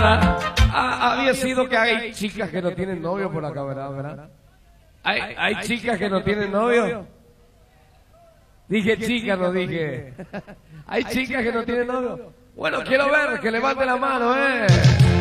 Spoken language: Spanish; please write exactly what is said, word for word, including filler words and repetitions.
Ah, había sido que hay chicas que no tienen novio por acá, ¿verdad? ¿verdad? ¿Hay, hay chicas que no tienen novio? Dije chicas, no dije. ¿Hay chicas que no tienen novio? Bueno, quiero ver, que levante la mano, ¿eh?